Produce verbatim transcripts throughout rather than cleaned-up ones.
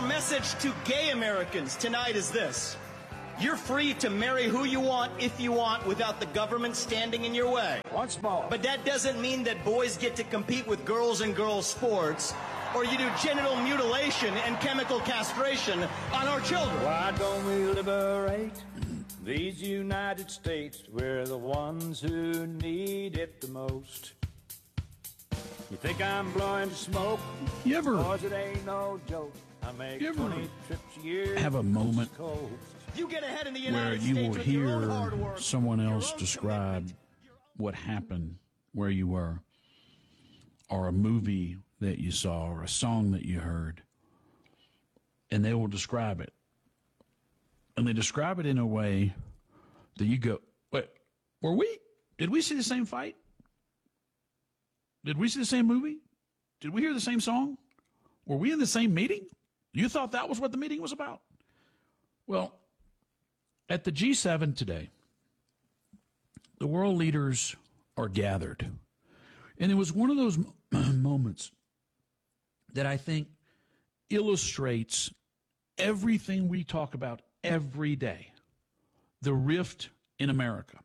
message to gay Americans tonight is this. You're free to marry who you want, if you want, without the government standing in your way. Once more. But that doesn't mean that boys get to compete with girls in girls' sports, or you do genital mutilation and chemical castration on our children. Why don't we liberate these United States? We're the ones who need it the most. You think I'm blowing smoke? You ever, Cause it ain't no joke. I make you ever twenty trips a year. have a moment You get ahead in the where United you States will with your own hear hard work, someone your else own describe commitment, what happened where you were, or a movie that you saw, or a song that you heard, and they will describe it. And they describe it in a way that you go, wait, were we, did we see the same fight? Did we see the same movie? Did we hear the same song? Were we in the same meeting? You thought that was what the meeting was about? Well, at the G seven today, the world leaders are gathered. And it was one of those moments that I think illustrates everything we talk about every day, the rift in America.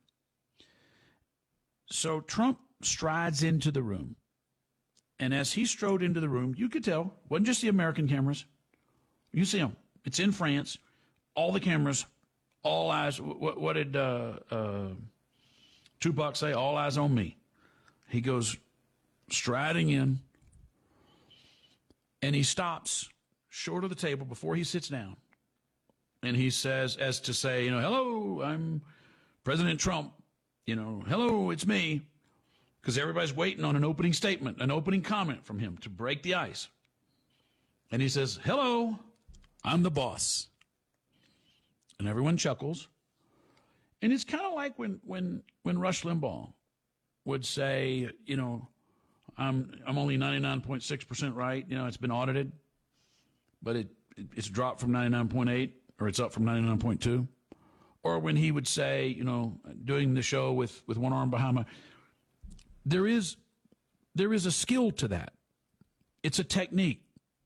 So Trump strides into the room. And as he strode into the room, you could tell, it wasn't just the American cameras. You see them. It's in France. All the cameras, all eyes. What, what did uh, uh, Tupac say? All eyes on me. He goes striding in, and he stops short of the table before he sits down. And he says, as to say, you know, hello, I'm President Trump. You know, hello, it's me. Because everybody's waiting on an opening statement, an opening comment from him to break the ice. And he says, hello, I'm the boss. And everyone chuckles. And it's kind of like when, when, when Rush Limbaugh would say, you know, I'm I'm only ninety-nine point six percent right. You know, it's been audited, but it, it it's dropped from ninety-nine point eight, or it's up from ninety-nine point two. Or when he would say, you know, doing the show with, with one arm behind my... There is, there is a skill to that. It's a technique.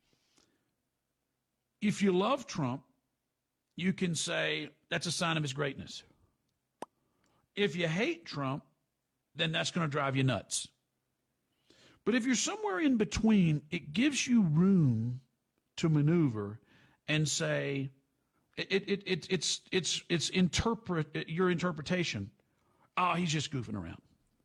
If you love Trump, you can say that's a sign of his greatness. If you hate Trump, then that's going to drive you nuts. But if you're somewhere in between, it gives you room to maneuver and say, it, it, it, it's, it's, it's interpret your interpretation. Oh, he's just goofing around.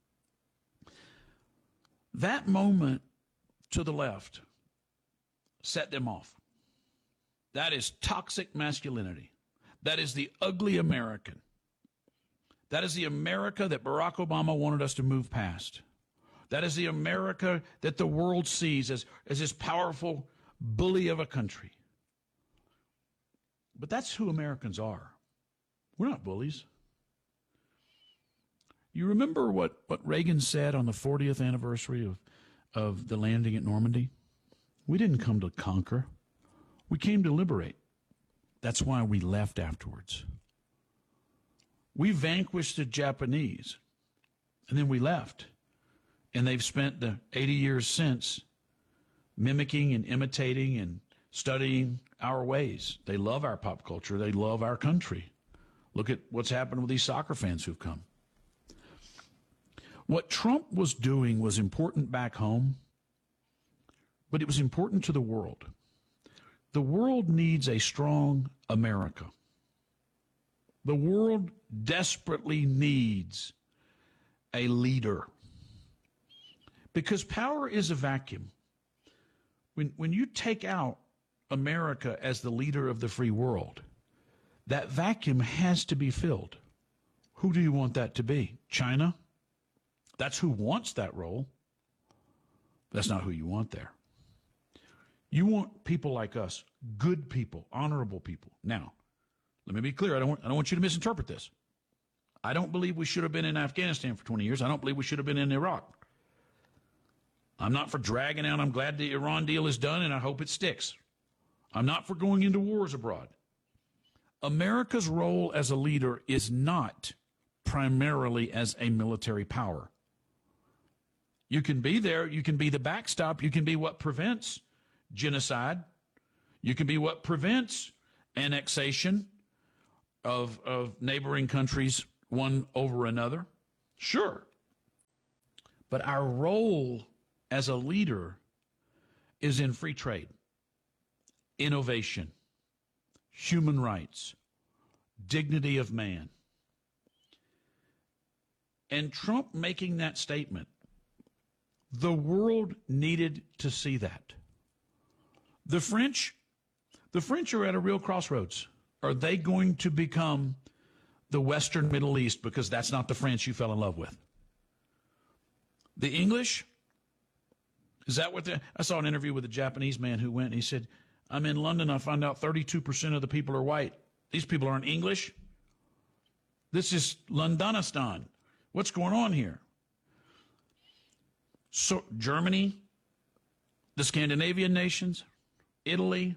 That moment to the left set them off. That is toxic masculinity. That is the ugly American. That is the America that Barack Obama wanted us to move past. That is the America that the world sees as, as this powerful bully of a country. But that's who Americans are. We're not bullies. You remember what, what Reagan said on the fortieth anniversary of, of the landing at Normandy? We didn't come to conquer. We came to liberate. That's why we left afterwards. We vanquished the Japanese, and then we left. And they've spent the eighty years since mimicking and imitating and studying our ways. They love our pop culture. They love our country. Look at what's happened with these soccer fans who've come. What Trump was doing was important back home, but it was important to the world. The world needs a strong America. The world desperately needs a leader. Because power is a vacuum. When, when you take out America as the leader of the free world, that vacuum has to be filled. Who do you want that to be? China? That's who wants that role. That's not who you want there. You want people like us, good people, honorable people. Now, let me be clear. I don't want, I don't want you to misinterpret this. I don't believe we should have been in Afghanistan for twenty years. I don't believe we should have been in Iraq. I'm not for dragging out. I'm glad the Iran deal is done, and I hope it sticks. I'm not for going into wars abroad. America's role as a leader is not primarily as a military power. You can be there. You can be the backstop. You can be what prevents genocide. You can be what prevents annexation of, of neighboring countries one over another. Sure. But our role as a leader is in free trade, innovation, human rights, dignity of man. And Trump making that statement, the world needed to see that. The French, the French are at a real crossroads. Are they going to become the Western Middle East, because that's not the France you fell in love with? The English, is that what they, I saw an interview with a Japanese man who went and he said, I'm in London, I find out thirty-two percent of the people are white. These people aren't English. This is Londonistan. What's going on here? So Germany, the Scandinavian nations, Italy.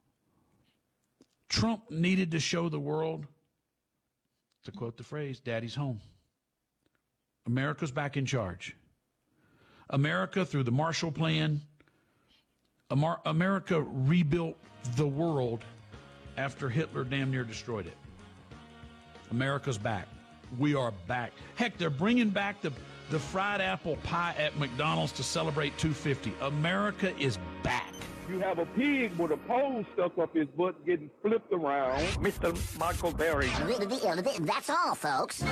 Trump needed to show the world, to quote the phrase, Daddy's home. America's back in charge. America, through the Marshall Plan, Amer- America rebuilt the world after Hitler damn near destroyed it. America's back. We are back. Heck, they're bringing back the, the fried apple pie at McDonald's to celebrate two fifty. America is back. You have a pig with a pole stuck up his butt getting flipped around. Mister Michael Berry. That's all, folks.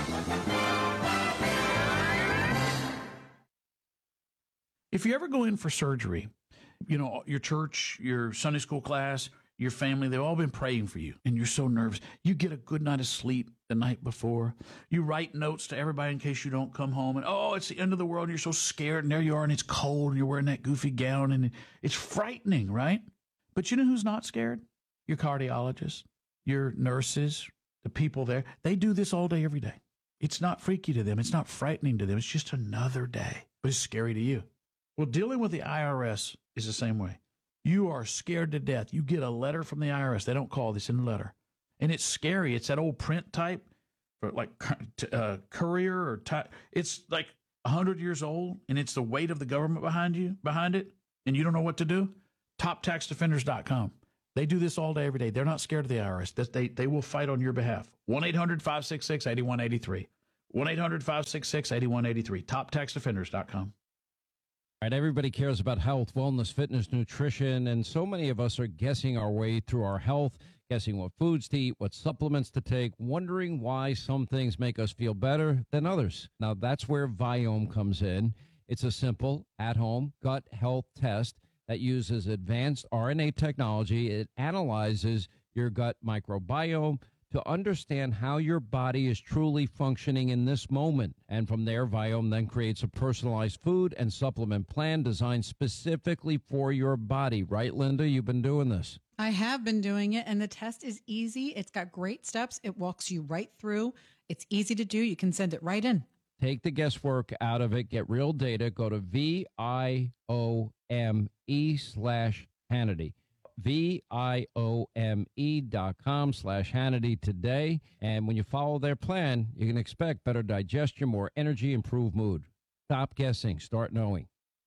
If you ever go in for surgery, you know, your church, your Sunday school class, your family, they've all been praying for you, and you're so nervous. You get a good night of sleep the night before. You write notes to everybody in case you don't come home, and, oh, it's the end of the world, and you're so scared, and there you are, and it's cold, and you're wearing that goofy gown, and it's frightening, right? But you know who's not scared? Your cardiologists, your nurses, the people there. They do this all day, every day. It's not freaky to them. It's not frightening to them. It's just another day, but it's scary to you. Well, dealing with the I R S is the same way. You are scared to death. You get a letter from the I R S. They don't call this in a letter. And it's scary. It's that old print type, or like uh, courier or type. It's like one hundred years old, and it's the weight of the government behind you, behind it, and you don't know what to do. top tax defenders dot com. They do this all day, every day. They're not scared of the I R S. They, they will fight on your behalf. one eight hundred five six six eight one eight three. one eight hundred five six six eight one eight three. top tax defenders dot com. All right, everybody cares about health, wellness, fitness, nutrition, and so many of us are guessing our way through our health, guessing what foods to eat, what supplements to take, wondering why some things make us feel better than others. Now, that's where Viome comes in. It's a simple, at-home gut health test that uses advanced R N A technology. It analyzes your gut microbiome to understand how your body is truly functioning in this moment. And from there, Viome then creates a personalized food and supplement plan designed specifically for your body. Right, Linda? You've been doing this. I have been doing it, and the test is easy. It's got great steps. It walks you right through. It's easy to do. You can send it right in. Take the guesswork out of it. Get real data. Go to V I O M E slash Hannity. V I O M E dot com slash Hannity today. And when you follow their plan, you can expect better digestion, more energy, improved mood. Stop guessing. Start knowing.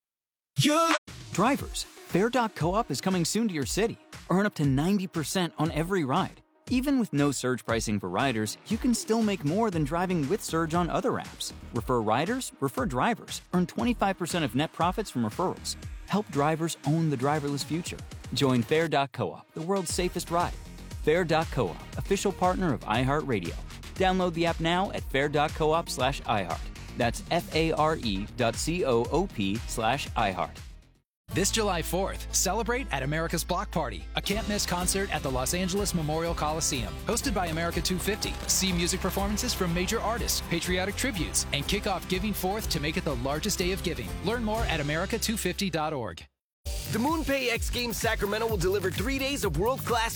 Yeah. Drivers, Fair dot coop is coming soon to your city. Earn up to ninety percent on every ride. Even with no surge pricing for riders, you can still make more than driving with Surge on other apps. Refer riders, refer drivers. Earn twenty-five percent of net profits from referrals. Help drivers own the driverless future. Join Fair dot coop, the world's safest ride. Fair dot coop, official partner of iHeartRadio. Download the app now at fair dot coop slash iHeart. That's F-A-R-E dot C-O-O-P slash iHeart. This July fourth, celebrate at America's Block Party, a can't-miss concert at the Los Angeles Memorial Coliseum. Hosted by America two fifty, see music performances from major artists, patriotic tributes, and kick off Giving Fourth to make it the largest day of giving. Learn more at America two fifty dot org. The MoonPay X Games Sacramento will deliver three days of world-class